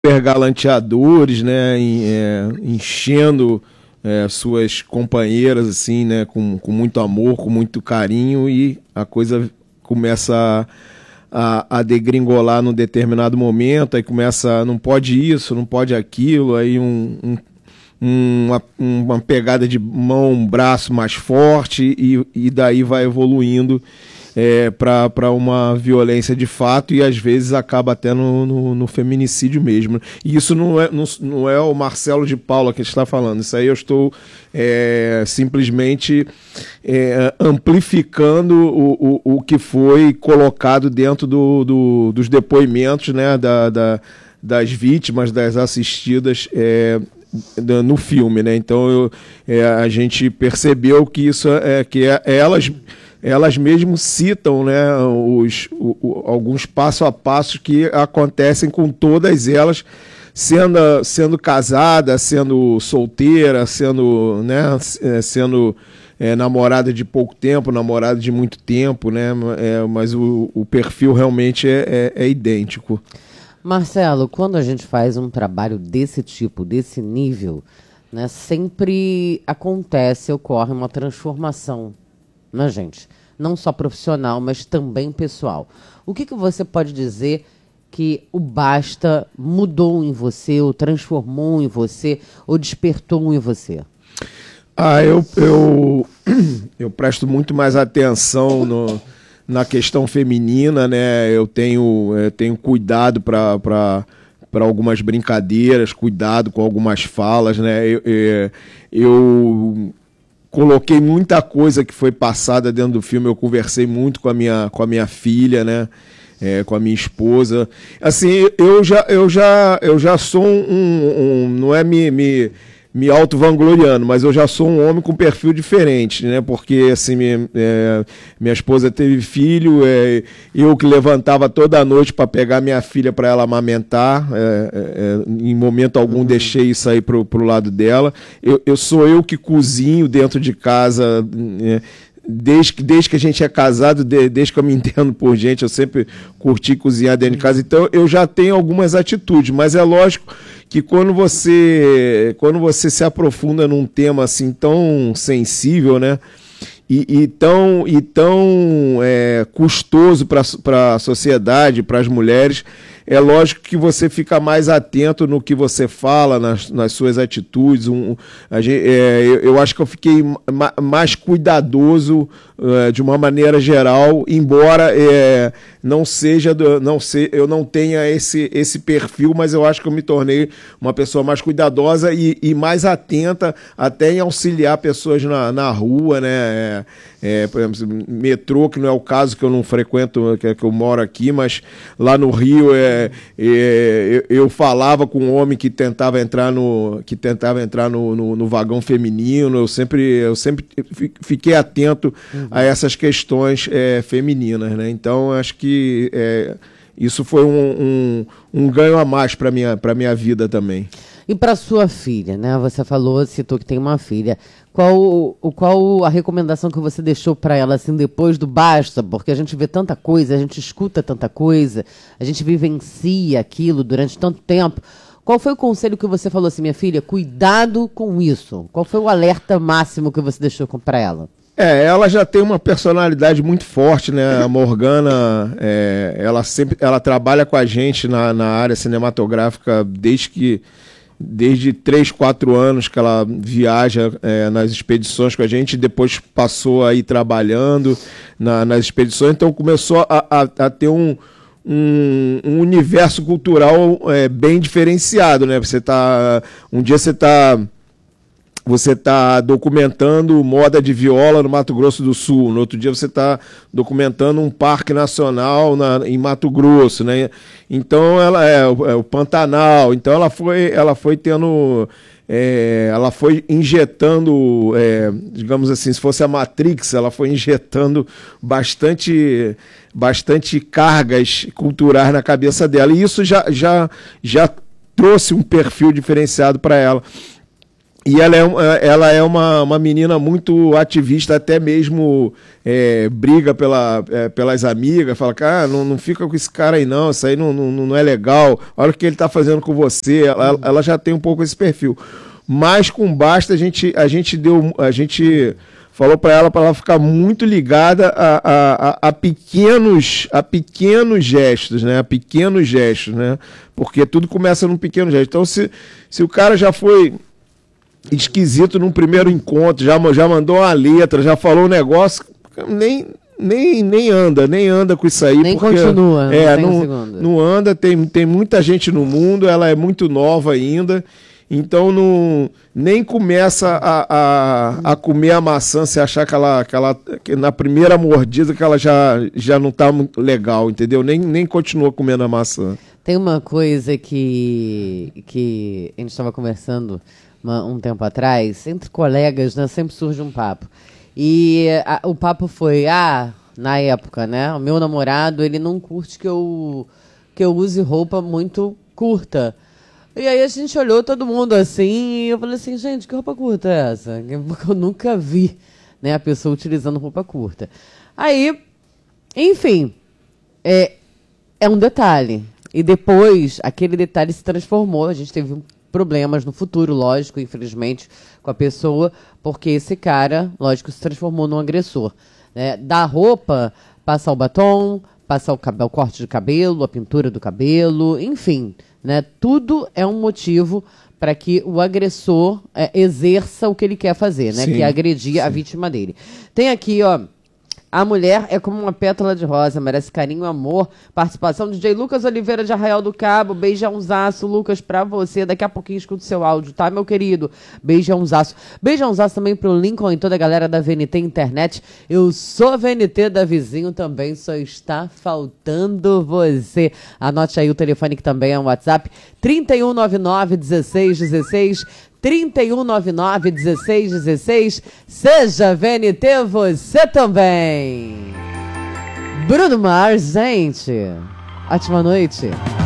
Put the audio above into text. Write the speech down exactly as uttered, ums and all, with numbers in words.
galanteadores, né, em, é, enchendo é, suas companheiras assim, né, com, com muito amor, com muito carinho, e a coisa começa a, a, a degringolar num determinado momento, aí começa, não pode isso, não pode aquilo, aí um, um, uma, uma pegada de mão, um braço mais forte, e, e daí vai evoluindo É, para uma violência de fato, e às vezes acaba até no, no, no feminicídio mesmo. E isso não é, não, não é o Marcelo de Paula que está falando, isso aí eu estou é, simplesmente é, amplificando o, o, o que foi colocado dentro do, do, dos depoimentos, né, da, da, das vítimas, das assistidas é, no filme, né? Então eu, é, a gente percebeu que isso é que é, elas elas mesmo citam, né, os, o, o, alguns passo a passo que acontecem com todas elas, sendo, sendo casada, sendo solteira, sendo, né, sendo é, namorada de pouco tempo, namorada de muito tempo, né, é, mas o, o perfil realmente é, é, é idêntico. Marcelo, quando a gente faz um trabalho desse tipo, desse nível, né, sempre acontece, ocorre uma transformação na gente, não só profissional, mas também pessoal. O que, que você pode dizer que o Basta mudou em você, ou transformou em você, ou despertou em você? Ah, eu, eu, eu presto muito mais atenção no, na questão feminina, né? Eu tenho, eu tenho cuidado para para algumas brincadeiras, cuidado com algumas falas, né? Eu, eu, eu coloquei muita coisa que foi passada dentro do filme, eu conversei muito com a minha, com a minha filha, né? É, com a minha esposa. Assim, eu já, eu já, eu já sou um, um não é me, me, me auto-vangloriando, mas eu já sou um homem com perfil diferente, né? Porque assim, minha, é, minha esposa teve filho, é, eu que levantava toda noite para pegar minha filha para ela amamentar, é, é, em momento algum uhum. deixei isso aí pro, pro lado dela. Eu, eu sou eu que cozinho dentro de casa, é, Desde que, desde que a gente é casado, desde que eu me entendo por gente, eu sempre curti cozinhar dentro de casa. Então eu já tenho algumas atitudes, mas é lógico que quando você, quando você se aprofunda num tema assim tão sensível, né, e, e tão, e tão é, custoso para a sociedade, para as mulheres, é lógico que você fica mais atento no que você fala, nas, nas suas atitudes. Um, a gente, é, eu, eu acho que eu fiquei ma, mais cuidadoso uh, de uma maneira geral, embora é, não seja, do, não se, eu não tenha esse, esse perfil, mas eu acho que eu me tornei uma pessoa mais cuidadosa e, e mais atenta até em auxiliar pessoas na, na rua, né? É, é, por exemplo, metrô, que não é o caso, que eu não frequento, que, que eu moro aqui, mas lá no Rio é, é, eu, eu falava com um homem que tentava entrar no, que tentava entrar no, no, no vagão feminino. Eu sempre, eu sempre fiquei atento uhum. a essas questões é, femininas, né? Então acho que é, isso foi um, um, um ganho a mais para minha, para minha vida também. E para sua filha, né? Você falou, citou que tem uma filha. Qual, qual a recomendação que você deixou para ela, assim, depois do Basta? Porque a gente vê tanta coisa, a gente escuta tanta coisa, a gente vivencia aquilo durante tanto tempo. Qual foi o conselho que você falou assim, minha filha, cuidado com isso? Qual foi o alerta máximo que você deixou para ela? É, ela já tem uma personalidade muito forte, né? A Morgana, é, ela sempre, ela trabalha com a gente na, na área cinematográfica desde que desde três, quatro anos que ela viaja é, nas expedições com a gente, depois passou a ir trabalhando na, nas expedições, então começou a, a, a ter um, um, um universo cultural é, bem diferenciado, né? Você tá, um dia você está você tá documentando moda de viola no Mato Grosso do Sul, no outro dia você está documentando um parque nacional na, em Mato Grosso, né? Então ela é, é o Pantanal, então ela foi, ela foi tendo, é, ela foi injetando, é, digamos assim, se fosse a Matrix, ela foi injetando bastante, bastante cargas culturais na cabeça dela, e isso já, já, já trouxe um perfil diferenciado para ela. E ela é, um- ela é uma, uma menina muito ativista, até mesmo é, briga pela, é, pelas amigas, fala, cara, não, não fica com esse cara aí não, isso aí não, não, não é legal, olha o que ele tá fazendo com você, ela, ela já tem um pouco esse perfil. Mas com Basta a gente, a gente deu, a gente falou para ela para ela ficar muito ligada a, a, a, a pequenos, a pequenos gestos, né? A pequenos gestos, né? Porque tudo começa num pequeno gesto. Então se, se o cara já foi esquisito num primeiro encontro, já, já mandou uma letra, já falou um negócio, nem, nem, nem anda, nem anda com isso aí. Nem porque, continua, é, não tem um não, segundo. não anda, tem, tem muita gente no mundo, ela é muito nova ainda, então não, nem começa a, a, a comer a maçã se achar que ela, que ela que na primeira mordida que ela já, já não tá muito legal, entendeu? Nem, nem continua comendo a maçã. Tem uma coisa que, que a gente estava conversando uma- um tempo atrás, entre colegas, né, sempre surge um papo. E a- o papo foi, ah, na época, né, o meu namorado, ele não curte que eu, que eu use roupa muito curta. E aí a gente olhou todo mundo assim, e eu falei assim, gente, que roupa curta é essa? Porque eu nunca vi, né, a pessoa utilizando roupa curta. Aí, enfim, é, é um detalhe. E depois, aquele detalhe se transformou. A gente teve problemas no futuro, lógico, infelizmente, com a pessoa, porque esse cara, lógico, se transformou num agressor. Né? Da roupa, passar o batom, passar o, cabelo, o corte de cabelo, a pintura do cabelo, enfim. Né? Tudo é um motivo para que o agressor é, exerça o que ele quer fazer, né? Sim, Que é agredir sim. a vítima dele. Tem aqui, ó. A mulher é como uma pétala de rosa, merece carinho e amor. Participação do D J Lucas Oliveira de Arraial do Cabo. Beijãozaço, Lucas, pra você. Daqui a pouquinho escuto seu áudio, tá, meu querido? Beijãozaço. Beijãozaço também pro Lincoln e toda a galera da V N T Internet. Eu sou V N T da Vizinho também, só está faltando você. Anote aí o telefone que também é um WhatsApp. trinta e um noventa e nove, dezesseis dezesseis. trinta e um noventa e nove, dezesseis dezesseis. Seja V N T você também. Bruno Mars, gente. Ótima noite.